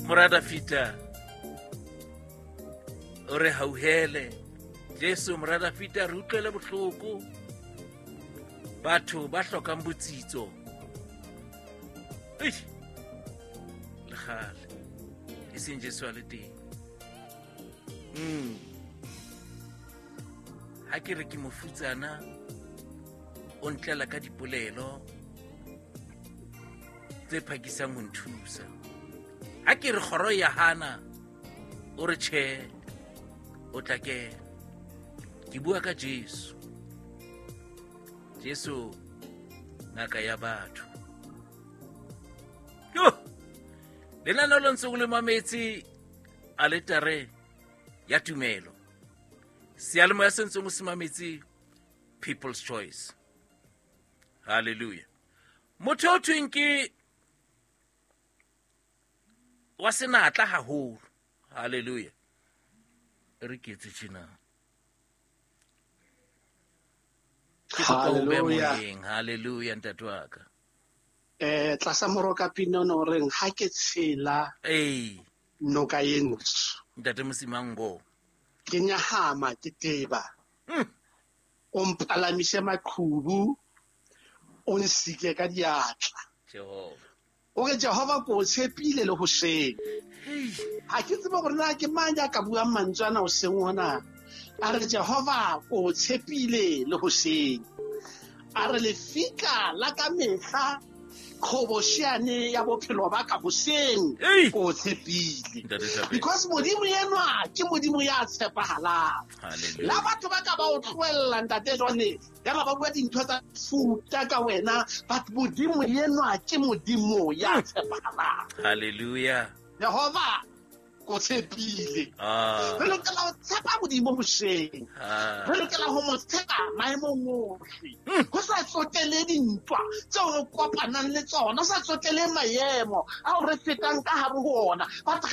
morada fita o re hauhele Jesu morada fita re utlwele bohloko batho ba hlokang botsitso le gale e seng Jesu a le teng ha ke re ke mofutsana o ntlela ka dipolelo tse phakisang ho nthusa ha ke re kgoro ya hana o re tjhe o tla ke bua ka Jesu ngaka ya batho lenaneo lo ntse go le mametse a letare ya tumelo sealemoya se ntseng o se mametse People's Choice. Hallelujah. Motho o thweng ke wa senatla haholo. Hallelujah. Re ketse tjena. Hallelujah. Hallelujah ntate wa ka. Tlasa moroka pinono reng ha ke tshela noka yentsho. Ntate Mosimango. Ke nyahama ke teba. O mpalamise maqhubu o nsike ka diatla. Jehova. O re Jehova ko tshepile le hoseng. Ha ke tsebe gore na ke mang ya ka buang mantswana o seng ona. A re Jehova ko tshepile le hoseng. A re le fika la ka mehla khoboshiane ya bophelo ba ka hoseng ko tshepile. Because modimo yenwa ke modimo ya tshepahalang. La batho ba ka ba o tloella ntate jwane ya ba bua dintho tsa futa ka wena but modimo yenwa ke modimo ya tshepahalang. Hallelujah. Jehova ko tshepile. Re lokela ho tshepa modimo hoseng. Re lokela ho mo tshepa maemong ohle. Ho sa tsotele dintwa tseo re kopanang le tsona, sa tsotele maemo a o re fetang ka hare ho ona.